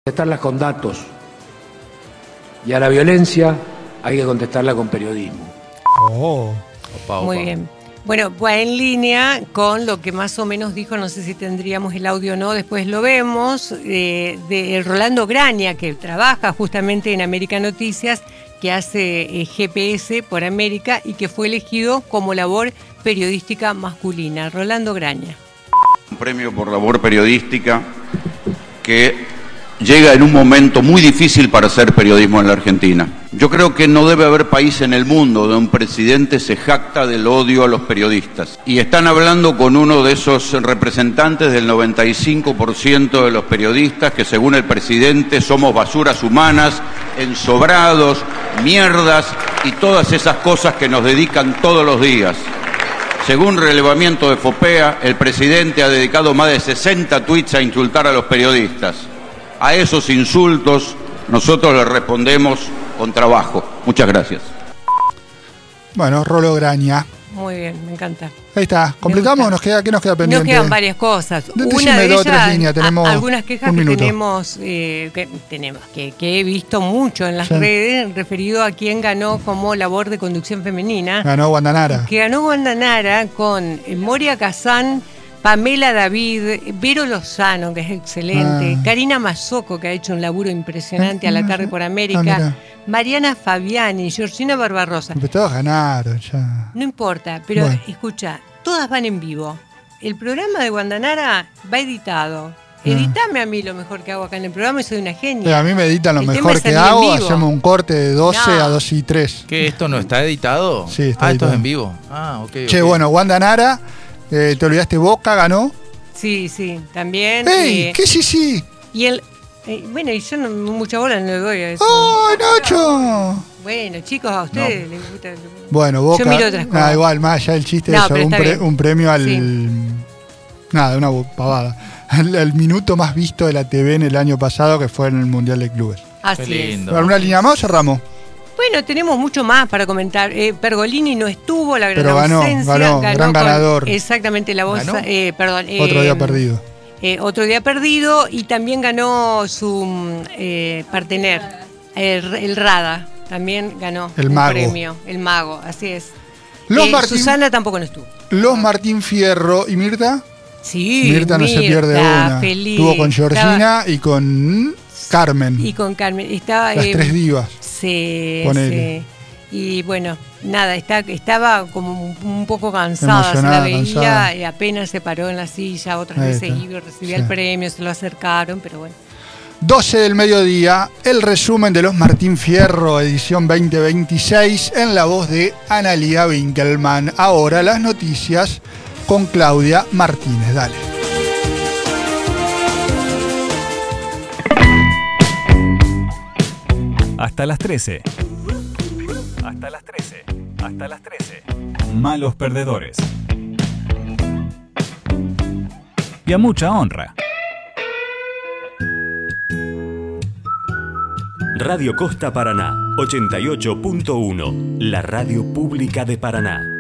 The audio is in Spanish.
Contestarlas con datos. Y a la violencia hay que contestarla con periodismo. Oh. Opa, opa. Muy bien. Bueno, va en línea con lo que más o menos dijo, no sé si tendríamos el audio o no, después lo vemos, de Rolando Graña, que trabaja justamente en América Noticias, que hace GPS por América y que fue elegido como labor periodística masculina. Rolando Graña. Un premio por labor periodística que llega en un momento muy difícil para hacer periodismo en la Argentina. Yo creo que no debe haber país en el mundo donde un presidente se jacta del odio a los periodistas. Y están hablando con uno de esos representantes del 95% de los periodistas que, según el presidente, somos basuras humanas, ensobrados, mierdas y todas esas cosas que nos dedican todos los días. Según relevamiento de FOPEA, el presidente ha dedicado más de 60 tweets a insultar a los periodistas. A esos insultos nosotros le respondemos con trabajo. Muchas gracias. Bueno, Rolo Graña. Muy bien, me encanta. Ahí está. ¿Completamos o qué nos queda pendiente? Nos quedan varias cosas. Decime Una de dos o tres ellas, líneas, tenemos algunas quejas un que minuto. tenemos, que he visto mucho en las Sí. redes, referido a quien ganó como labor de conducción femenina. Ganó Guandanara. Que ganó Wanda Nara con Moria Kazán, Pamela David, Vero Lozano, que es excelente, Karina Mazzocco, que ha hecho un laburo impresionante a la tarde por América, mira. Mariana Fabiani, Georgina Barbarosa. Pero todos ganaron ya. No importa, pero Bueno. escucha, todas van en vivo. El programa de Guandanara va editado. Editame a mí lo mejor que hago acá en el programa y soy una genia. A mí me editan lo El tema mejor es que salir en hago, vivo. hacemos un corte de 12 No. a 2 y 3. ¿Qué? ¿Esto no está editado? Sí, está esto editado. es en vivo. Ah, ok. Che, bueno, Guandanara, te olvidaste Boca, ganó. Sí, sí, también. ¡Ey! ¿Qué sí? Y el... bueno, y yo no, mucha bola no le doy a eso. ¡Oh, Nacho! Bueno, chicos, a ustedes les gusta... Bueno, Boca. Yo miro otras cosas. Igual, más allá del chiste No, de eso, pero está bien. un premio al. Sí. Nada, una pavada. El minuto más visto de la TV en el año pasado, que fue en el Mundial de Clubes. Así Qué es. lindo. ¿Alguna línea más o cerramos? Bueno, tenemos mucho más para comentar. Pergolini no estuvo, la gran Pero ganó, ausencia. gran con ganador. Exactamente, la voz. ¿Ganó? Perdón. Otro día perdido. Otro día perdido y también ganó su partener, el Rada. También ganó El un mago. premio. El mago, así es. Los Martín, Susana tampoco no estuvo. los Martín Fierro y Mirta. Sí, Mirta no se pierde una. feliz. Estuvo con Georgina y con Carmen. Y con Carmen. Estaba, Las tres divas. Sí, Ponele. sí. Y bueno, nada, estaba como un poco cansada, Emocionada, se la veía, cansada. y apenas se paró en la silla, otras Ahí veces está. iba y recibía Sí. el premio, se lo acercaron, pero bueno. 12 del mediodía, el resumen de los Martín Fierro, edición 2026, en la voz de Analía Winkelmann. Ahora las noticias con Claudia Martínez. Dale. Hasta las 13. Hasta las 13. Hasta las 13. Malos perdedores. Y a mucha honra. Radio Costa Paraná, 88.1, la radio pública de Paraná.